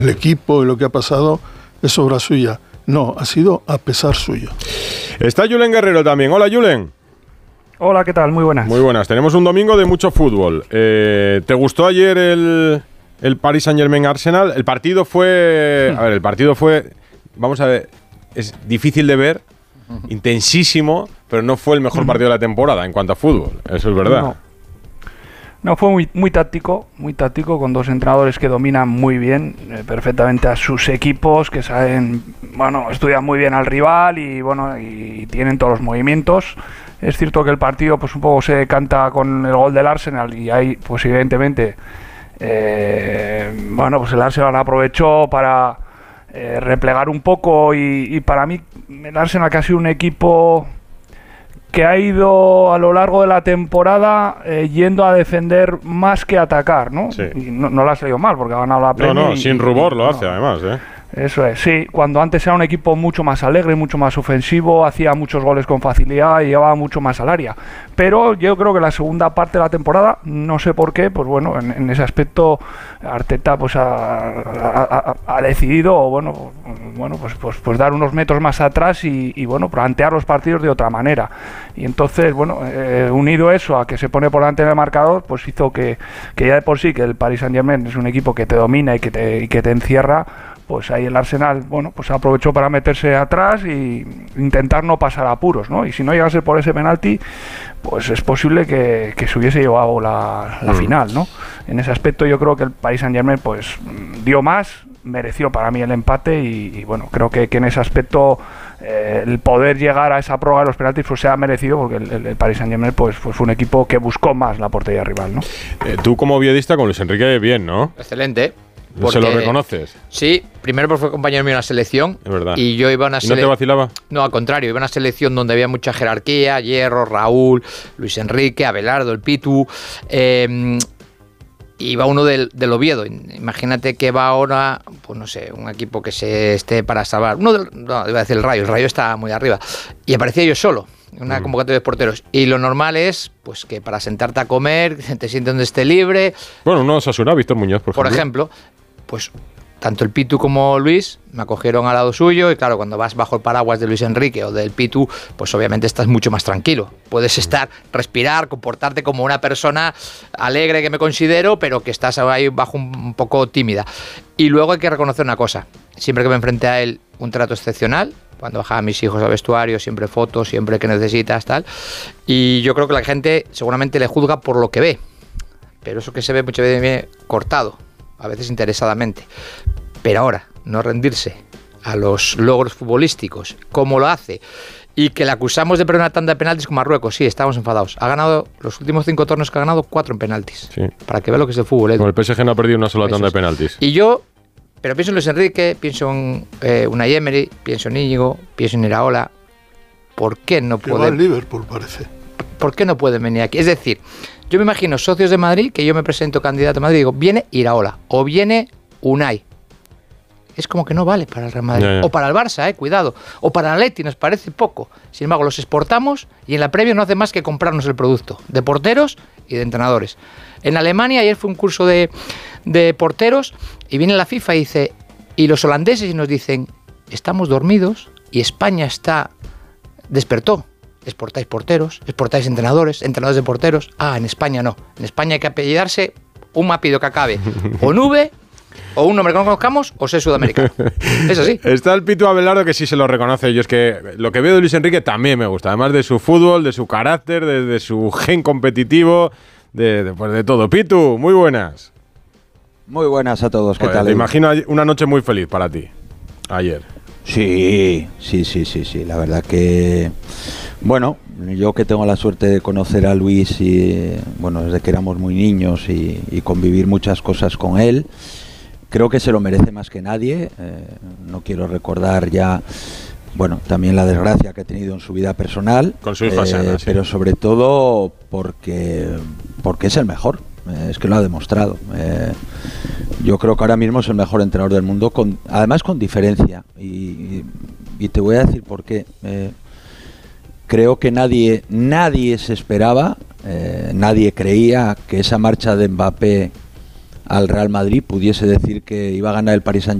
el equipo y lo que ha pasado es obra suya. No, ha sido a pesar suyo. Está Julen Guerrero también. Hola, Julen. Hola, ¿qué tal? Muy buenas. Muy buenas. Tenemos un domingo de mucho fútbol. ¿Te gustó ayer el Paris Saint-Germain-Arsenal? El partido fue... A ver, el partido fue... Vamos a ver, es difícil de ver, intensísimo, pero no fue el mejor partido de la temporada en cuanto a fútbol. Eso es verdad. No, fue muy táctico, con dos entrenadores que dominan muy bien, perfectamente a sus equipos, que saben, estudian muy bien al rival y tienen todos los movimientos. Es cierto que el partido pues un poco se decanta con el gol del Arsenal y ahí pues evidentemente pues el Arsenal aprovechó para replegar un poco y para mí el Arsenal, que ha sido un equipo que ha ido a lo largo de la temporada yendo a defender más que atacar, ¿no? Sí. Y no lo ha salido mal porque ha ganado la Premier. Sin rubor lo hace además, Eso es, sí. Cuando antes era un equipo mucho más alegre, mucho más ofensivo, hacía muchos goles con facilidad y llevaba mucho más al área. Pero yo creo que la segunda parte de la temporada, no sé por qué, pues bueno, en ese aspecto Arteta pues ha decidido, pues dar unos metros más atrás y plantear los partidos de otra manera. Y entonces, unido eso a que se pone por delante en el marcador, pues hizo que ya de por sí que el Paris Saint-Germain es un equipo que te domina y que te encierra. Pues ahí el Arsenal, pues aprovechó para meterse atrás e intentar no pasar apuros, ¿no? Y si no llegase por ese penalti, pues es posible que se hubiese llevado la final, ¿no? En ese aspecto yo creo que el Paris Saint-Germain pues dio más, mereció para mí el empate y creo que en ese aspecto el poder llegar a esa prórroga de los penaltis pues se ha merecido porque el Paris Saint-Germain pues fue un equipo que buscó más la portería rival, ¿no? Tú como viedista con Luis Enrique bien, ¿no? Excelente. Porque, ¿se lo reconoces? Sí, primero porque fue compañero mío en la selección. Es verdad. Y yo iba a una ¿Y no te vacilaba? No, al contrario, iba a una selección donde había mucha jerarquía, Hierro, Raúl, Luis Enrique, Abelardo, el Pitu. Iba uno del Oviedo. Imagínate que va ahora, pues no sé, un equipo que se esté para salvar. No, iba a decir el Rayo está muy arriba. Y aparecía yo solo, en una convocatoria de porteros. Y lo normal es pues que para sentarte a comer, te sientes donde esté libre. Bueno, uno Osasuna, Víctor Muñoz, por ejemplo. Pues tanto el Pitu como Luis me acogieron al lado suyo y claro, cuando vas bajo el paraguas de Luis Enrique o del Pitu, pues obviamente estás mucho más tranquilo. Puedes respirar, comportarte como una persona alegre que me considero, pero que estás ahí bajo un poco tímida. Y luego hay que reconocer una cosa, siempre que me enfrenté a él, un trato excepcional. Cuando bajaba a mis hijos al vestuario, siempre fotos, siempre que necesitas, tal. Y yo creo que la gente seguramente le juzga por lo que ve, pero eso que se ve muchas veces viene cortado, a veces interesadamente. Pero ahora, no rendirse a los logros futbolísticos, como lo hace, y que le acusamos de perder una tanda de penaltis con Marruecos, sí, estábamos enfadados. Ha ganado los últimos 5 torneos que ha ganado, 4 en penaltis. Sí. Para que vea lo que es el fútbol. Con el PSG no ha perdido una sola tanda de penaltis. Y yo, pero pienso en Luis Enrique, pienso en Unai Emery, pienso en Íñigo, pienso en Iraola. ¿Por qué no puede? Que va al Liverpool, parece. ¿Por qué no pueden venir aquí? Es decir, yo me imagino socios de Madrid, que yo me presento candidato a Madrid y digo, viene Iraola o viene Unai. Es como que no vale para el Real Madrid. O para el Barça, cuidado. O para el Atleti, nos parece poco. Sin embargo, los exportamos y en la previa no hace más que comprarnos el producto. De porteros y de entrenadores. En Alemania, ayer fue un curso de porteros y viene la FIFA y dice, y los holandeses y nos dicen, estamos dormidos y España despertó. Exportáis porteros, exportáis entrenadores de porteros. En España no. En España hay que apellidarse un apellido que acabe o en V, o un nombre que no conozcamos, o ser sudamericano. Es así. Está el Pitu Abelardo que sí se lo reconoce. Yo es que lo que veo de Luis Enrique también me gusta. Además de su fútbol, de su carácter, de su gen competitivo, de todo. Pitu, muy buenas. Muy buenas a todos. ¿Qué tal? Te imagino una noche muy feliz para ti, ayer. Sí. La verdad que... Bueno, yo que tengo la suerte de conocer a Luis y, desde que éramos muy niños y convivir muchas cosas con él, creo que se lo merece más que nadie. No quiero recordar ya, también la desgracia que ha tenido en su vida personal. Con su hija Sana, sí. Pero sobre todo porque es el mejor. Es que lo ha demostrado. Yo creo que ahora mismo es el mejor entrenador del mundo, además con diferencia. Y te voy a decir por qué. Creo que nadie se esperaba, nadie creía que esa marcha de Mbappé al Real Madrid, pudiese decir que iba a ganar el Paris Saint-Germain